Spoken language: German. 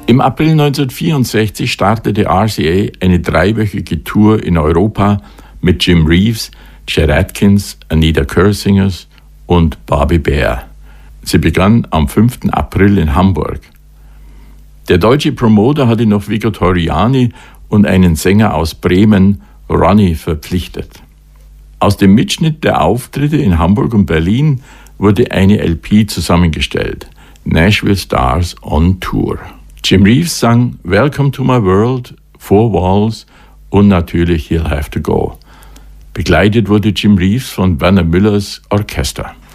Im April 1964 startete RCA eine 3-wöchige Tour in Europa mit Jim Reeves, Chet Atkins, Anita Kersingers und Barbie Bear. Sie begann am 5. April in Hamburg. Der deutsche Promoter hatte noch Vico Torriani und einen Sänger aus Bremen, Ronny, verpflichtet. Aus dem Mitschnitt der Auftritte in Hamburg und Berlin wurde eine LP zusammengestellt, Nashville Stars on Tour. Jim Reeves sang Welcome to My World, Four Walls und natürlich He'll Have to Go. Begleitet wurde Jim Reeves von Werner Müllers Orchester.